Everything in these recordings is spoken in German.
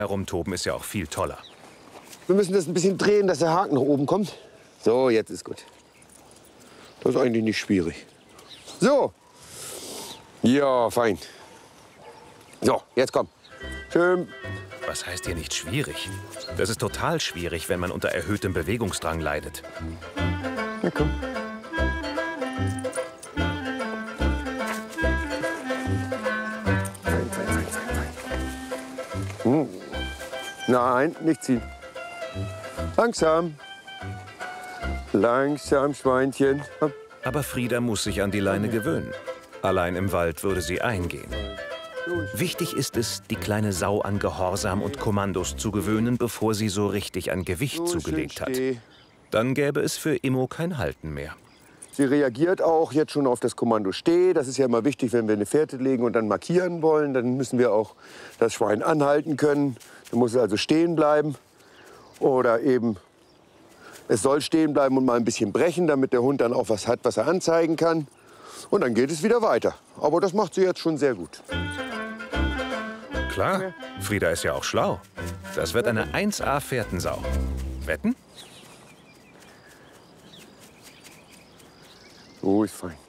Herumtoben ist ja auch viel toller. Wir müssen das ein bisschen drehen, dass der Haken nach oben kommt. So, jetzt ist gut. Das ist eigentlich nicht schwierig. So. Ja, fein. So, jetzt komm. Schön. Was heißt hier nicht schwierig? Das ist total schwierig, wenn man unter erhöhtem Bewegungsdrang leidet. Na komm. Fein, fein, fein, fein. Nein, nicht ziehen. Langsam. Langsam, Schweinchen. Hopp. Aber Frieda muss sich an die Leine gewöhnen. Allein im Wald würde sie eingehen. Wichtig ist es, die kleine Sau an Gehorsam und Kommandos zu gewöhnen, bevor sie so richtig an Gewicht zugelegt hat. Dann gäbe es für Immo kein Halten mehr. Sie reagiert auch jetzt schon auf das Kommando Steh. Das ist ja immer wichtig, wenn wir eine Fährte legen und dann markieren wollen. Dann müssen wir auch das Schwein anhalten können. Dann muss es also stehen bleiben. Oder eben, es soll stehen bleiben und mal ein bisschen brechen, damit der Hund dann auch was hat, was er anzeigen kann. Und dann geht es wieder weiter. Aber das macht sie jetzt schon sehr gut. Klar, Frieda ist ja auch schlau. Das wird eine 1A-Fährtensau. Wetten? So ist fein.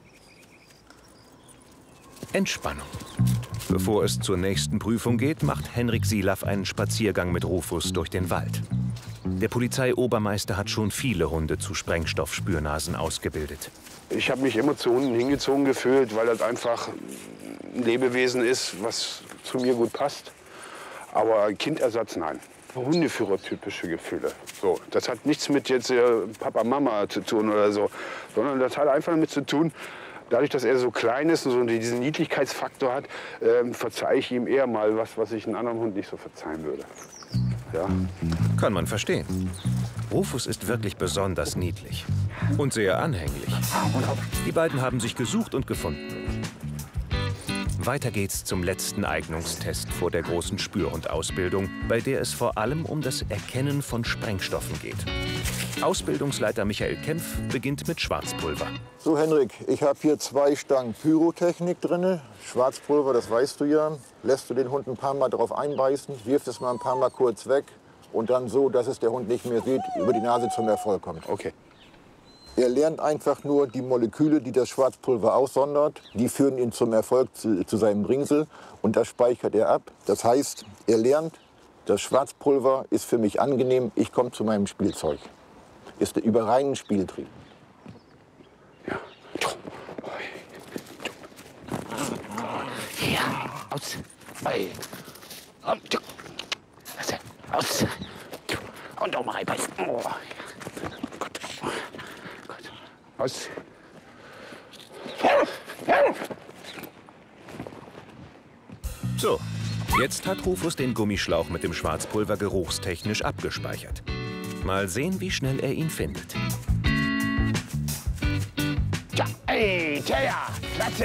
Entspannung. Bevor es zur nächsten Prüfung geht, macht Henrik Silaf einen Spaziergang mit Rufus durch den Wald. Der Polizeiobermeister hat schon viele Hunde zu Sprengstoffspürnasen ausgebildet. Ich habe mich immer zu Hunden hingezogen gefühlt, weil das einfach ein Lebewesen ist, was zu mir gut passt. Aber Kindersatz, nein. Hundeführer-typische Gefühle. So, das hat nichts mit jetzt Papa, Mama zu tun oder so, sondern das hat einfach damit zu tun, dadurch, dass er so klein ist und so diesen Niedlichkeitsfaktor hat, verzeihe ich ihm eher mal was ich einem anderen Hund nicht so verzeihen würde. Ja. Kann man verstehen. Rufus ist wirklich besonders niedlich und sehr anhänglich. Die beiden haben sich gesucht und gefunden. Weiter geht's zum letzten Eignungstest vor der großen Spürhundausbildung, bei der es vor allem um das Erkennen von Sprengstoffen geht. Ausbildungsleiter Michael Kempf beginnt mit Schwarzpulver. So, Henrik, ich habe hier 2 Stangen Pyrotechnik drin. Schwarzpulver, das weißt du ja. Lässt du den Hund ein paar Mal drauf einbeißen, wirfst es mal ein paar Mal kurz weg und dann so, dass es der Hund nicht mehr sieht, über die Nase zum Erfolg kommt. Okay. Er lernt einfach nur die Moleküle, die das Schwarzpulver aussondert. Die führen ihn zum Erfolg, zu seinem Bringsel. Und das speichert er ab. Das heißt, er lernt, das Schwarzpulver ist für mich angenehm, ich komme zu meinem Spielzeug. Ist über reinen Spieltrieb. Ja. Hier, aus. Aus. Und auch mal reinbeißen. Oh. Gott. Aus. So, jetzt hat Rufus den Gummischlauch mit dem Schwarzpulver geruchstechnisch abgespeichert. Mal sehen, wie schnell er ihn findet. Ja, ey, Tja, Klasse.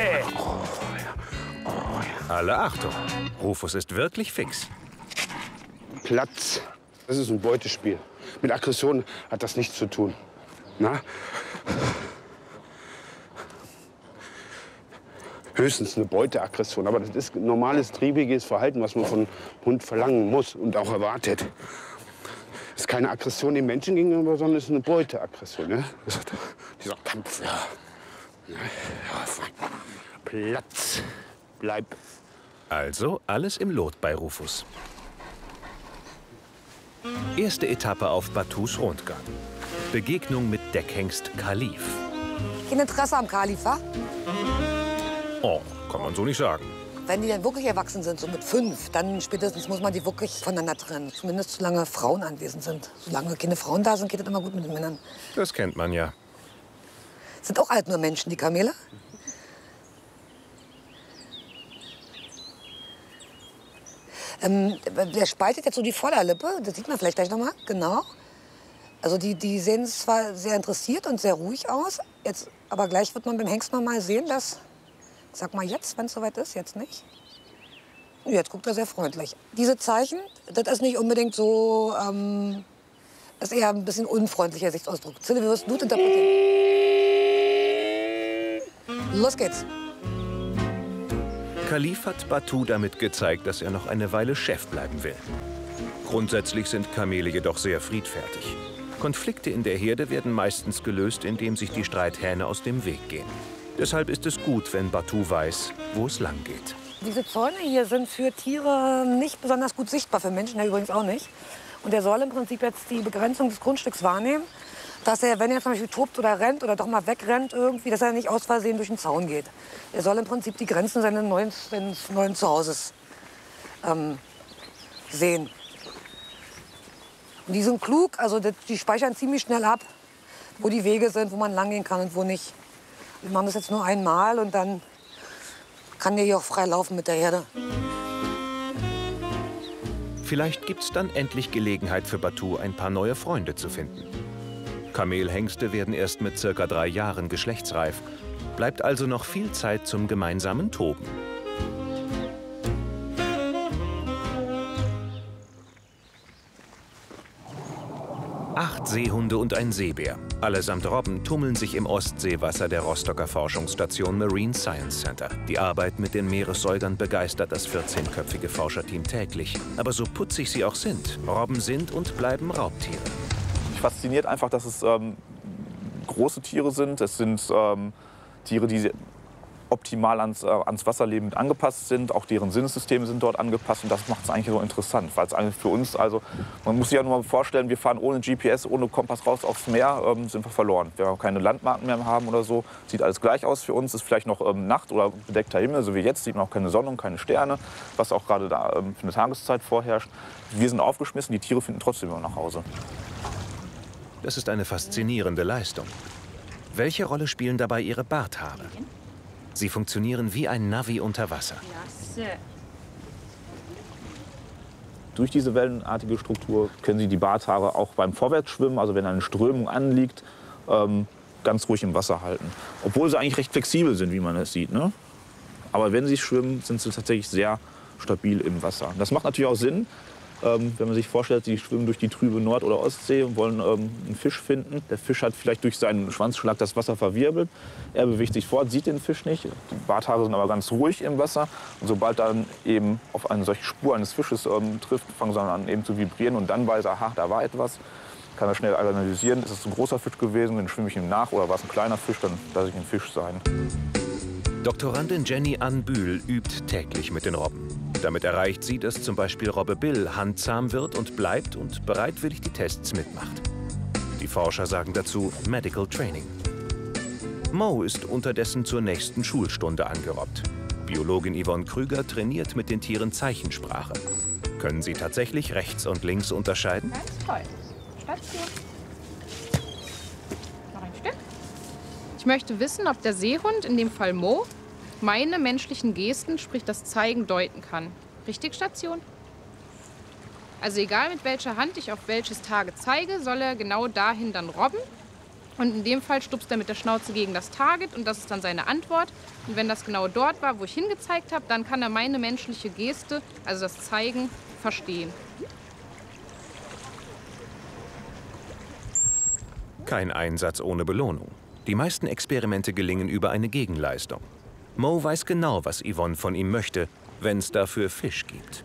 Alle Achtung, Rufus ist wirklich fix. Platz. Das ist ein Beutespiel. Mit Aggression hat das nichts zu tun. Na? Höchstens eine Beuteaggression. Aber das ist normales, triebiges Verhalten, was man von Hund verlangen muss und auch erwartet. Es ist keine Aggression dem Menschen gegenüber, sondern es ist eine Beuteaggression. Ne? Dieser Kampf. Ja. Ja, Platz. Bleib. Also alles im Lot bei Rufus. Erste Etappe auf Batus Rundgang. Begegnung mit Deckhengst Kalif. Kein Interesse am Kalif, wa? Oh, kann man so nicht sagen. Wenn die dann wirklich erwachsen sind, so mit 5, dann spätestens muss man die wirklich voneinander trennen. Zumindest solange Frauen anwesend sind. Solange keine Frauen da sind, geht das immer gut mit den Männern. Das kennt man ja. Sind auch alt nur Menschen, die Kamele? Der spaltet jetzt so die Vorderlippe. Das sieht man vielleicht gleich noch mal. Genau. Also die sehen zwar sehr interessiert und sehr ruhig aus. Jetzt, aber gleich wird man beim Hengst noch mal sehen, dass... Sag mal jetzt, wenn es soweit ist. Jetzt nicht. Jetzt guckt er sehr freundlich. Diese Zeichen, das ist nicht unbedingt so... ist eher ein bisschen unfreundlicher Gesichtsausdruck. Zille, wie wirst du interpretieren? Los geht's. Khalif hat Batu damit gezeigt, dass er noch eine Weile Chef bleiben will. Grundsätzlich sind Kamele jedoch sehr friedfertig. Konflikte in der Herde werden meistens gelöst, indem sich die Streithähne aus dem Weg gehen. Deshalb ist es gut, wenn Batu weiß, wo es lang geht. Diese Zäune hier sind für Tiere nicht besonders gut sichtbar, für Menschen ja übrigens auch nicht. Und er soll im Prinzip jetzt die Begrenzung des Grundstücks wahrnehmen, dass er, wenn er zum Beispiel tobt oder rennt oder doch mal wegrennt irgendwie, dass er nicht aus Versehen durch den Zaun geht. Er soll im Prinzip die Grenzen seines neuen Zuhauses sehen. Und die sind klug, also die speichern ziemlich schnell ab, wo die Wege sind, wo man lang gehen kann und wo nicht. Wir machen das jetzt nur einmal und dann kann der hier auch frei laufen mit der Herde. Vielleicht gibt's dann endlich Gelegenheit für Batu, ein paar neue Freunde zu finden. Kamelhengste werden erst mit ca. 3 Jahren geschlechtsreif. Bleibt also noch viel Zeit zum gemeinsamen Toben. Acht Seehunde und ein Seebär, allesamt Robben, tummeln sich im Ostseewasser der Rostocker Forschungsstation Marine Science Center. Die Arbeit mit den Meeressäugern begeistert das 14-köpfige Forscherteam täglich. Aber so putzig sie auch sind, Robben sind und bleiben Raubtiere. Mich fasziniert einfach, dass es große Tiere sind. Es sind Tiere, die optimal ans Wasserleben mit angepasst sind. Auch deren Sinnessysteme sind dort angepasst. Und das macht es eigentlich so interessant. Weil es eigentlich für uns, also man muss sich ja nur mal vorstellen, wir fahren ohne GPS, ohne Kompass raus aufs Meer, sind wir verloren. Wir haben keine Landmarken mehr haben oder so. Sieht alles gleich aus für uns. Ist vielleicht noch Nacht oder bedeckter Himmel, so wie jetzt. Sieht man auch keine Sonne und keine Sterne, was auch gerade da für eine Tageszeit vorherrscht. Wir sind aufgeschmissen, die Tiere finden trotzdem immer nach Hause. Das ist eine faszinierende Leistung. Welche Rolle spielen dabei ihre Barthaare? Sie funktionieren wie ein Navi unter Wasser. Durch diese wellenartige Struktur können Sie die Barthaare auch beim Vorwärtsschwimmen, also wenn eine Strömung anliegt, ganz ruhig im Wasser halten. Obwohl sie eigentlich recht flexibel sind, wie man es sieht, ne? Aber wenn sie schwimmen, sind sie tatsächlich sehr stabil im Wasser. Das macht natürlich auch Sinn, wenn man sich vorstellt, sie schwimmen durch die trübe Nord- oder Ostsee und wollen einen Fisch finden. Der Fisch hat vielleicht durch seinen Schwanzschlag das Wasser verwirbelt. Er bewegt sich fort, sieht den Fisch nicht. Die Barthaare sind aber ganz ruhig im Wasser. Und sobald dann eben auf eine solche Spur eines Fisches trifft, fangen sie an eben zu vibrieren. Und dann weiß er, aha, da war etwas. Kann er schnell analysieren, ist es ein großer Fisch gewesen, dann schwimme ich ihm nach. Oder war es ein kleiner Fisch, dann lasse ich ihn Fisch sein. Doktorandin Jenny Ann Bühl übt täglich mit den Robben. Damit erreicht sie, dass zum Beispiel Robbe Bill handzahm wird und bleibt und bereitwillig die Tests mitmacht. Die Forscher sagen dazu Medical Training. Mo ist unterdessen zur nächsten Schulstunde angerobbt. Biologin Yvonne Krüger trainiert mit den Tieren Zeichensprache. Können sie tatsächlich rechts und links unterscheiden? Ganz toll. Station. Noch ein Stück. Ich möchte wissen, ob der Seehund, in dem Fall Mo, meine menschlichen Gesten, sprich das Zeigen, deuten kann. Richtig, Station? Also egal, mit welcher Hand ich auf welches Target zeige, soll er genau dahin dann robben. Und in dem Fall stupst er mit der Schnauze gegen das Target und das ist dann seine Antwort. Und wenn das genau dort war, wo ich hingezeigt habe, dann kann er meine menschliche Geste, also das Zeigen, verstehen. Kein Einsatz ohne Belohnung. Die meisten Experimente gelingen über eine Gegenleistung. Mo weiß genau, was Yvonne von ihm möchte, wenn es dafür Fisch gibt.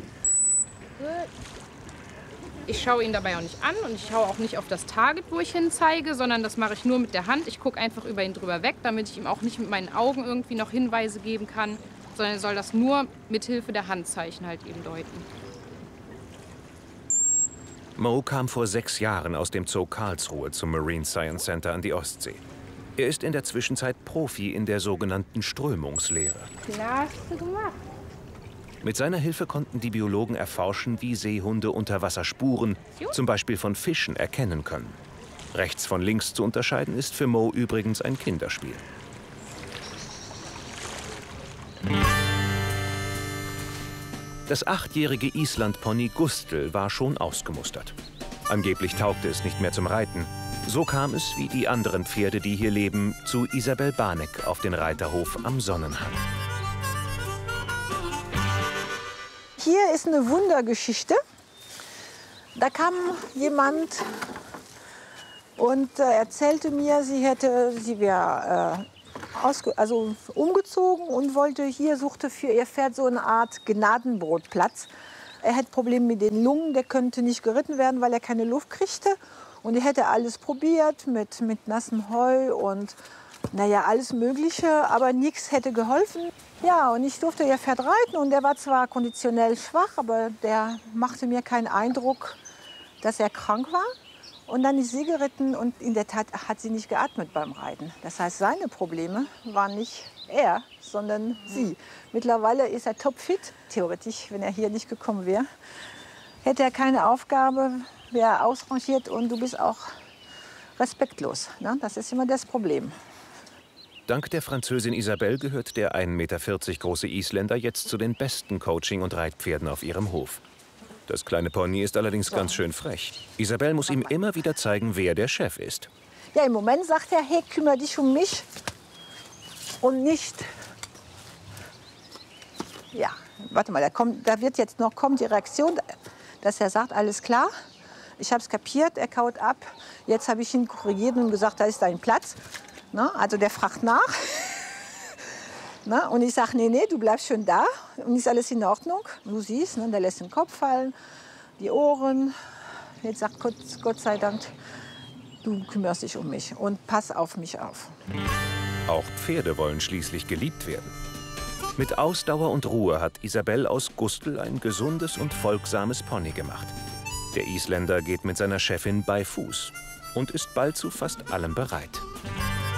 Ich schaue ihn dabei auch nicht an und ich schaue auch nicht auf das Target, wo ich hin zeige, sondern das mache ich nur mit der Hand. Ich gucke einfach über ihn drüber weg, damit ich ihm auch nicht mit meinen Augen irgendwie noch Hinweise geben kann, sondern er soll das nur mit Hilfe der Handzeichen halt eben deuten. Mo kam vor 6 Jahren aus dem Zoo Karlsruhe zum Marine Science Center an die Ostsee. Er ist in der Zwischenzeit Profi in der sogenannten Strömungslehre. Klasse gemacht. Mit seiner Hilfe konnten die Biologen erforschen, wie Seehunde unter Wasser Spuren, zum Beispiel von Fischen, erkennen können. Rechts von links zu unterscheiden ist für Mo übrigens ein Kinderspiel. Das 8-jährige Islandpony Gustl war schon ausgemustert. Angeblich taugte es nicht mehr zum Reiten. So kam es, wie die anderen Pferde, die hier leben, zu Isabel Barneck auf den Reiterhof am Sonnenhang. Hier ist eine Wundergeschichte. Da kam jemand und erzählte mir, sie wäre umgezogen und suchte für ihr Pferd so eine Art Gnadenbrotplatz. Er hat Probleme mit den Lungen, der könnte nicht geritten werden, weil er keine Luft kriegte. Und er hätte alles probiert mit nassem Heu und naja, alles Mögliche, aber nichts hätte geholfen. Ja, und ich durfte ihr Pferd reiten und der war zwar konditionell schwach, aber der machte mir keinen Eindruck, dass er krank war. Und dann ist sie geritten und in der Tat hat sie nicht geatmet beim Reiten. Das heißt, seine Probleme waren nicht er, sondern sie. Mittlerweile ist er topfit. Theoretisch, wenn er hier nicht gekommen wäre, hätte er keine Aufgabe, wäre er ausrangiert und du bist auch respektlos. Ne? Das ist immer das Problem. Dank der Französin Isabelle gehört der 1,40 Meter große Isländer jetzt zu den besten Coaching- und Reitpferden auf ihrem Hof. Das kleine Pony ist allerdings ganz schön frech. Isabelle muss ihm immer wieder zeigen, wer der Chef ist. Ja, im Moment sagt er, hey, kümmere dich um mich und nicht. Ja, warte mal, da wird jetzt noch kommt die Reaktion, dass er sagt, alles klar, ich habe es kapiert, er kaut ab. Jetzt habe ich ihn korrigiert und gesagt, da ist dein Platz. Na, also der fragt nach. Na, und ich sage, nee, du bleibst schon da und ist alles in Ordnung. Und du siehst, ne, der lässt den Kopf fallen, die Ohren. Jetzt sagt Gott sei Dank, du kümmerst dich um mich und pass auf mich auf. Auch Pferde wollen schließlich geliebt werden. Mit Ausdauer und Ruhe hat Isabelle aus Gustl ein gesundes und folgsames Pony gemacht. Der Isländer geht mit seiner Chefin bei Fuß und ist bald zu fast allem bereit.